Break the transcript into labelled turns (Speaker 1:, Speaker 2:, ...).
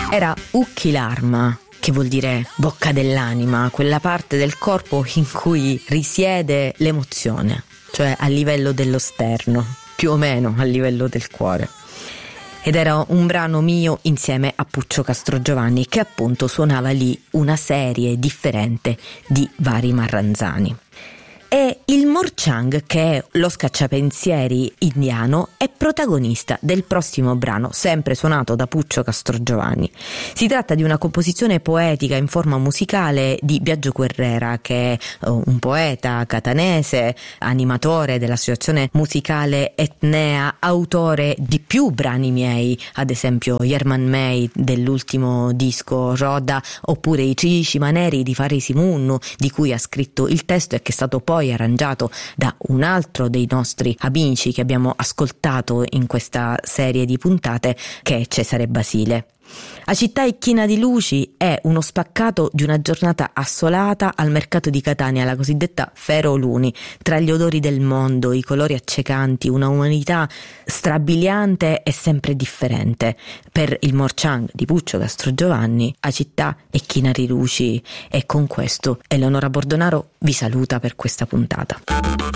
Speaker 1: Era Ukkilarma, che vuol dire bocca dell'anima, quella parte del corpo in cui risiede l'emozione, cioè a livello dello sterno, più o meno a livello del cuore. Ed era un brano mio insieme a Puccio Castrogiovanni, che appunto suonava lì una serie differente di vari Marranzani. E il Morchang, che è lo scacciapensieri indiano, è protagonista del prossimo brano, sempre suonato da Puccio Castrogiovanni. Si tratta di una composizione poetica in forma musicale di Biagio Guerrera, che è un poeta catanese, animatore dell'associazione musicale Etnea, autore di più brani miei, ad esempio Yerman May dell'ultimo disco Roda, oppure I Cilici Maneri di Farisi Munnu, di cui ha scritto il testo e che è stato poi arrangiato da un altro dei nostri amici che abbiamo ascoltato in questa serie di puntate, che è Cesare Basile. A Città è china di luci è uno spaccato di una giornata assolata al mercato di Catania, la cosiddetta Fero Luni, tra gli odori del mondo, i colori accecanti, una umanità strabiliante e sempre differente. Per il Morchang di Puccio Castrogiovanni, A Città è china di luci, e con questo Eleonora Bordonaro vi saluta per questa puntata.